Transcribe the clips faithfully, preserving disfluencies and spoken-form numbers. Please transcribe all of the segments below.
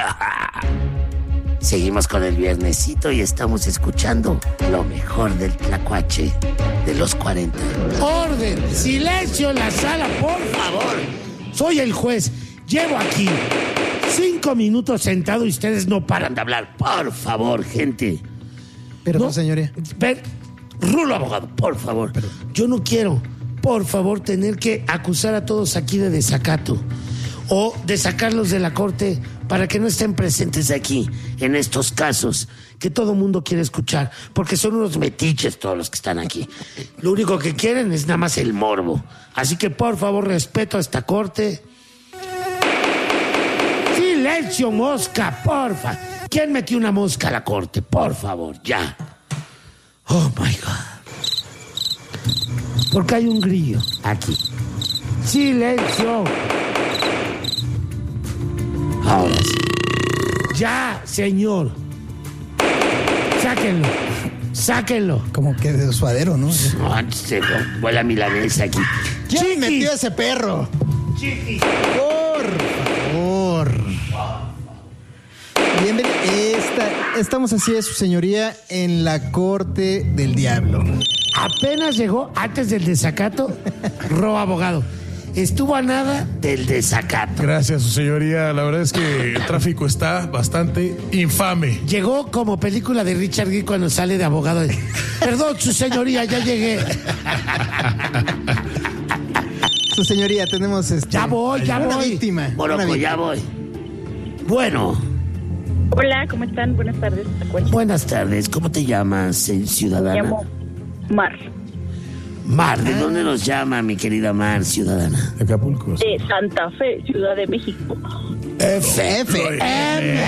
Seguimos con el viernesito y estamos escuchando lo mejor del tlacuache de los cuarenta. ¡Orden! ¡Silencio en la sala, por favor! Soy el juez. Llevo aquí cinco minutos sentado y ustedes no paran de hablar. Por favor, gente. Perdón, no, señoría. Ver, Rulo, abogado, por favor. Perdón. Yo no quiero, por favor, tener que acusar a todos aquí de desacato o de sacarlos de la corte para que no estén presentes aquí en estos casos que todo mundo quiere escuchar, porque son unos metiches todos los que están aquí. Lo único que quieren es nada más el morbo. Así que, por favor, respeto a esta corte. ¡Silencio, mosca, porfa! ¿Quién metió una mosca a la corte? Por favor, ya. Oh, my God. Porque hay un grillo aquí. ¡Silencio! Ahora sí. Ya, señor. Sáquenlo. Sáquenlo. Como que de suadero, ¿no? No, se huele a milanesa aquí. ¿Quién Chiqui. metió a ese perro? Chiqui. Por favor. Bienvenido. Esta, estamos así de su señoría en la corte del diablo. Apenas llegó antes del desacato, Ro, abogado. Estuvo a nada del desacato. Gracias, su señoría. La verdad es que el tráfico está bastante infame. Llegó como película de Richard Gere cuando sale de abogado. Perdón, su señoría, ya llegué. Su señoría, tenemos este, Ya voy, ya una voy. víctima. Moroco, una ya víctima. voy. Bueno, Hola, ¿cómo están? Buenas tardes. buenas tardes. ¿Cómo te llamas, eh, Me ciudadana? llamo Mar, Mar, ¿de dónde nos llama, mi querida Mar, ciudadana? Acapulco. de Santa Fe, Ciudad de México. F, F, M.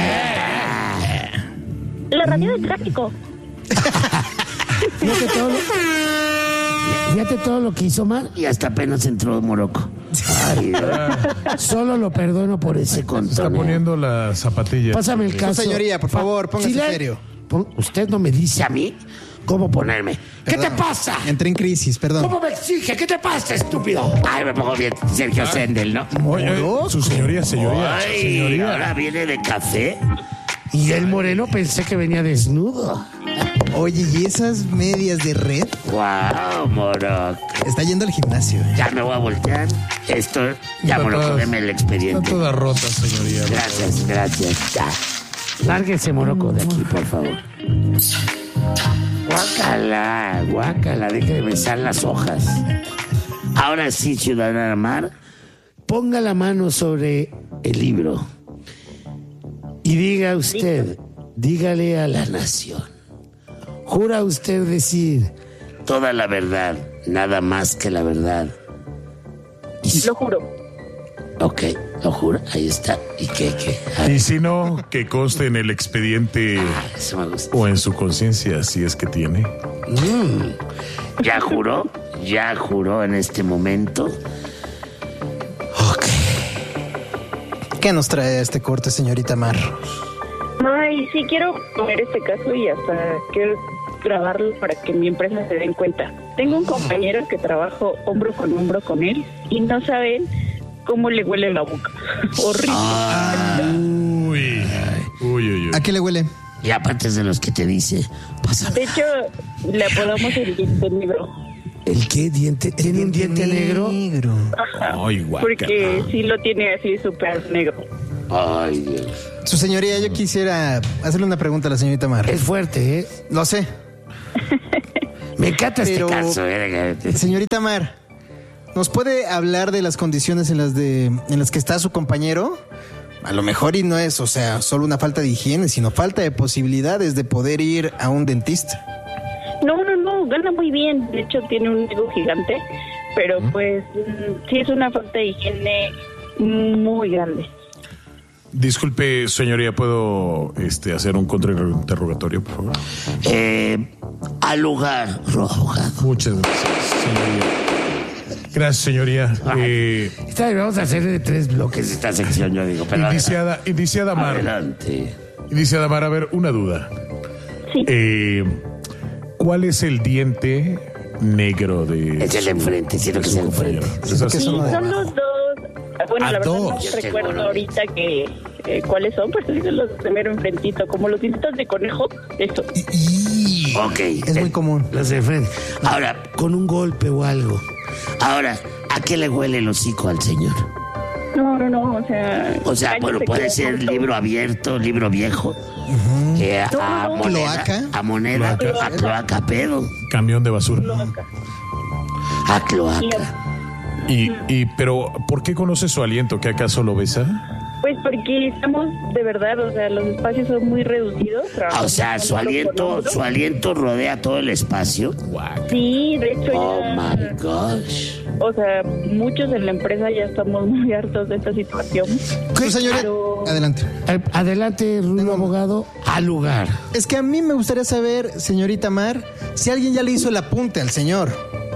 La radio del tráfico. Fíjate todo lo, fíjate todo lo que hizo Mar. Y hasta apenas entró Moroco. Ay, Dios. Solo lo perdono por ese Se está control. poniendo la zapatilla. Pásame el Su caso. señoría, por favor, póngase Silen- serio. Pon- Usted no me dice a mí cómo ponerme. ¿Qué Perdón. te pasa? Entré en crisis, perdón. ¿Cómo me exige? ¿Qué te pasa, estúpido? Ay, me pongo bien, Sergio Sendel, ¿no? Oye, oye, su señoría, señoría. su Ay, señoría. ahora viene de café. Y el moreno pensé que venía desnudo. Oye, ¿y esas medias de red? Wow, Moroco. Está yendo al gimnasio. ¿eh? Ya me voy a voltear. Esto, ya, Están Moroco, todas- deme el Están expediente. todas rotas, señoría. Gracias, gracias. Ya. Lárguese, Moroco, de aquí, Por favor. Guácala, guácala, deje de besar las hojas. Ahora sí, ciudadana Mar, Ponga la mano sobre el libro y diga usted, dígale a la nación. ¿Jura usted decir toda la verdad, nada más que la verdad? Lo juro. Ok, lo juro, ahí está. ¿Y qué, qué? A ver, Y si no, que conste en el expediente eso me gusta. o en su conciencia, si es que tiene. ¿Ya juró? ¿Ya juró en este momento? ok? ¿Qué nos trae a este corte, señorita Mar? Ay, sí quiero poner este caso y hasta quiero grabarlo para que mi empresa se den cuenta. Tengo un compañero que trabajo hombro con hombro con él y no saben cómo le huele la boca. Horrible. Uy. Uy, uy, uy. ¿A qué le huele? Y aparte es de los que te dice, pásame. De hecho, le apodamos el diente negro. ¿El qué? ¿Diente? ¿Tiene un diente negro? Negro. Ay, guácala. Porque sí lo tiene así súper negro. Ay, Dios. Su señoría, yo quisiera hacerle una pregunta a la señorita Mar. Es fuerte, ¿eh? Lo sé. Me encanta Pero- este Caso, eh, Señorita Mar, ¿nos puede hablar de las condiciones en las de en las que está su compañero? A lo mejor y no es, o sea, solo una falta de higiene, sino falta de posibilidades de poder ir a un dentista. No, no, no, gana muy bien. De hecho, tiene un ego gigante. Pero pues mm, sí es una falta de higiene muy grande. Disculpe, señoría, ¿puedo este, hacer un contrainterrogatorio, por favor? Eh, al lugar, Ro, abogado. Muchas gracias, señoría. Gracias, señoría. Eh, Esta vez vamos a hacer de tres bloques. Esta sección yo digo, pero indiciada, indiciada Mar. adelante. Indiciada Mar, a ver, una duda. Sí. Eh, ¿Cuál es el diente negro de Es el su- enfrente, siento que de es su el compañero? enfrente. ¿Es así? que Sí, son lo de son abajo. los dos. Bueno, Ah, la verdad dos. no Yo recuerdo tengo, ¿no? ahorita que eh, cuáles son, pero sí los primero enfrentito, como los dientitos de conejo, eso. Y- Ok. Es muy común. Los de frente. Ahora, con un golpe o algo. Ahora, ¿a qué le huele el hocico al señor? No, no, no, o sea... O sea, bueno, cállate, puede que ser junto. libro abierto, libro viejo. Que a, a No, no. moneda, ¿Cloaca? a moneda, Cloaca. a cloaca, pedo. Camión de basura. Cloaca. A cloaca. Y, y, pero, ¿por qué conoce su aliento? ¿Que acaso lo besa? Pues porque estamos, de verdad, o sea, los espacios son muy reducidos. O sea, su trabajamos aliento, hombro con su aliento rodea todo el espacio. hombro. Sí, de hecho Oh ya... my gosh. O sea, muchos en la empresa ya estamos muy hartos de esta situación. Su señora, Pero- adelante. Eh, Adelante, Rulo Abogado, al lugar. Es que a mí me gustaría saber, señorita Mar, si alguien ya le hizo el apunte al señor.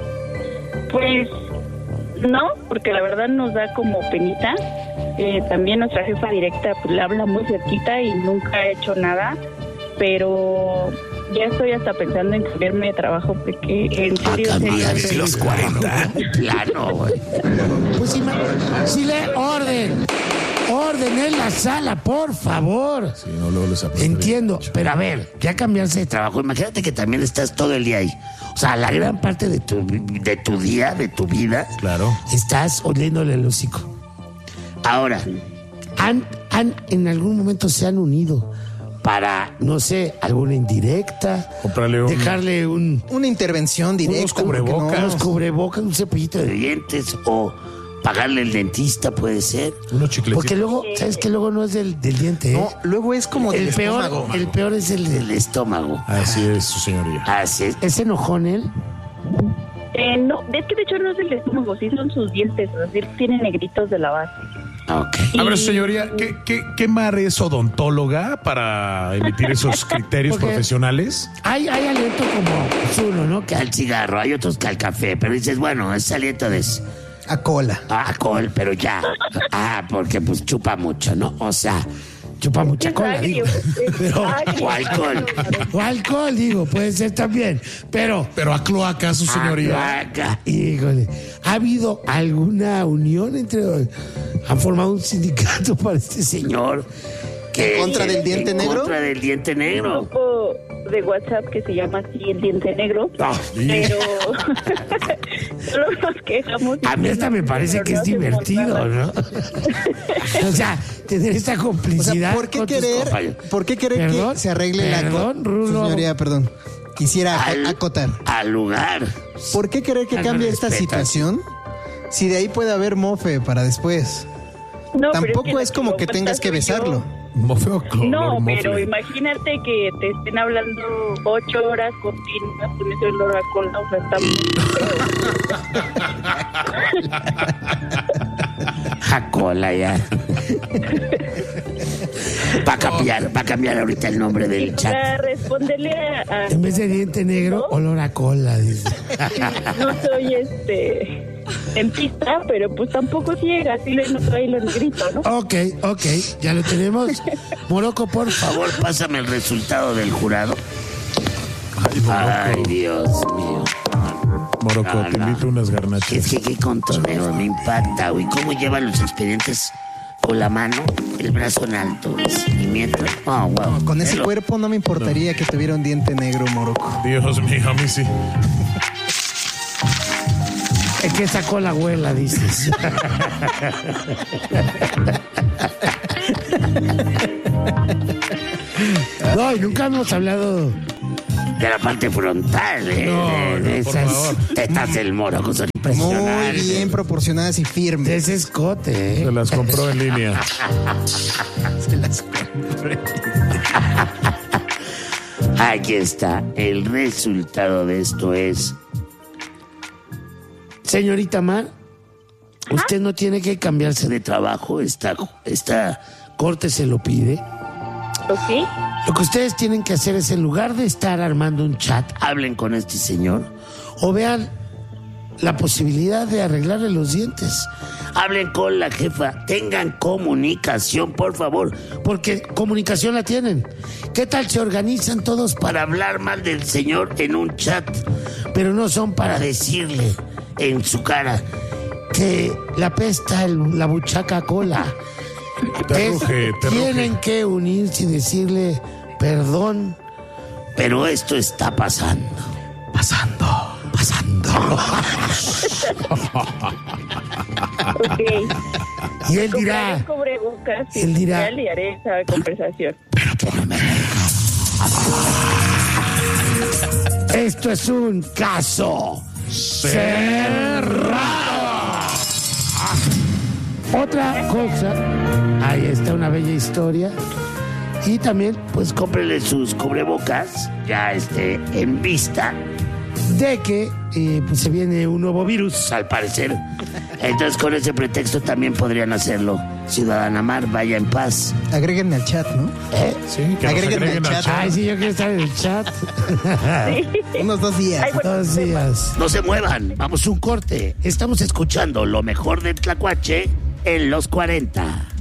Pues no, porque la verdad nos da como penita. Eh, también nuestra jefa directa pues, le habla muy cerquita y nunca ha hecho nada. Pero ya estoy hasta pensando en cambiarme de trabajo porque en A serio, cambiarse serio, los cuarenta. Plano, güey. Pues si, si le orden. Orden en la sala, por favor. Sí, no, luego les aprieta. Entiendo, pero a ver, ya cambiarse de trabajo, imagínate que también estás todo el día ahí. O sea, la gran parte de tu, de tu día, de tu vida, Claro. estás oliéndole el hocico. Ahora, ¿han, han en algún momento se han unido para, no sé, alguna indirecta? Comprarle un- Dejarle un, Una intervención directa. ¿por qué no? unos cubrebocas, un cepillito de dientes o pagarle el dentista, puede ser. Unos chiclecitos. Porque luego, ¿sabes que luego no es del, del diente, ¿eh? No, luego es como del el peor, estómago. el peor es el del estómago. Así es, su señoría. Así es. ¿Es enojón él? Eh, no, es que de hecho no es el estómago, sí son sus dientes, es decir, tiene negritos de la base. Ok. A ver, señoría, ¿qué, qué, qué Mar es odontóloga para emitir esos criterios Porque- profesionales? Hay, hay aliento como uno, ¿no? Que al cigarro, hay otros que al café, pero dices, bueno, es aliento de A cola. ah, alcohol, pero ya. Ah, porque pues chupa mucho, ¿no? O sea, chupa mucha cola, digo. Pero, o alcohol. O alcohol, digo, puede ser también. Pero Pero a cloaca, su señoría. Acá, híjole. ¿Ha habido alguna unión entre... ¿Han formado un sindicato para este señor? Que, ¿En contra del diente en negro? contra del diente Un negro. grupo de WhatsApp que se ama así el diente negro, Ah, pero solo nos quejamos. a mí hasta me parece Pero que no es hacemos divertido, nada. ¿no? O sea, tener esta O sea, complicidad ¿por qué con tus querer, compañeros. ¿por qué querer Perdón, que se arregle la perdón, co- Rulo. señoría, perdón. Quisiera Al- acotar. Al lugar. ¿Por qué querer que Algo cambie esta respetas. situación? Si de ahí puede haber mofe para después. No, pero Tampoco la es como que lo tengas que cuenta soy yo. besarlo. Mofeo color No, pero mofle. imagínate que te estén hablando ocho horas continuas con ese olor a cola, o sea, está muy A cola ya. Va a cambiar, va a cambiar ahorita el nombre del chat. Para responderle a, a- En vez de diente negro, olor a cola, dice. no soy este dentista, pero pues tampoco ciega, sí le noto ahí los gritos, ¿no? Ok, ok, ya lo tenemos. Morocco, por favor, pásame el resultado del jurado. Ay, Morocco. Ay, Dios mío. Morocco, No, te no. invito unas garnachas. Es que qué contoneo, me impacta, güey. ¿Cómo llevan los expedientes con la mano, el brazo en alto, el seguimiento? Oh, wow. Con ese Pero- cuerpo no me importaría que tuviera un diente negro, Morocco. Dios mío, a mí sí. Es que sacó la abuela, dices. No, y nunca hemos hablado de la parte frontal, ¿eh? No, de, de no, por esas favor. tetas del Moro, que son Muy impresionantes. bien proporcionadas y De firmes. ese escote, ¿eh? Se las compró en línea. Aquí está. El resultado de esto es... Señorita Mar, usted no tiene que cambiarse de trabajo. Esta, esta corte se lo pide. ¿Ok? Lo que ustedes tienen que hacer es, en lugar de estar armando un chat, hablen con este señor o vean la posibilidad de arreglarle los dientes. Hablen con la jefa, tengan comunicación, por favor, porque comunicación la tienen. ¿Qué tal se organizan todos para hablar mal del señor en un chat, pero no son para decirle en su cara que la pesta el- la buchaca cola? Te Es- ruge, te tienen ruge. que unirse y decirle perdón, pero esto está pasando. Pasando, pasando. Ok. Y él Compraré dirá, un cubrebocas y él dirá- ya le haré esa conversación. esto es un caso cerrado. Otra cosa, ahí está una bella historia. Y también, pues cómprele sus cubrebocas, ya esté en vista de que eh, pues, se viene un nuevo virus, al parecer. Entonces, con ese pretexto también podrían hacerlo. Ciudadana Mar, vaya en paz. Agréguenme al chat, ¿no? ¿Eh? Sí, que nos Agréguenme agreguen al al chat. Ay, sí, yo quiero estar en el chat. Unos dos días. Ay, bueno, Dos días. No se muevan, vamos un corte. Estamos escuchando lo mejor del Tlacuache en los cuarenta.